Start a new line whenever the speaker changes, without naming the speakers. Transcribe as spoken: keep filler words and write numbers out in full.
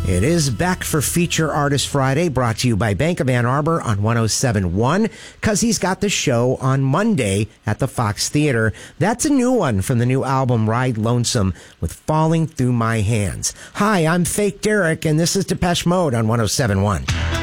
It is back for Feature Artist Friday, brought to you by Bank of Ann Arbor on one oh seven point one, because he's got the show on Monday at the Fox Theater. That's a new one from the new album Ride Lonesome with Falling Through My Hands. Hi, I'm Fake Derek, and this is Depeche Mode on one oh seven point one.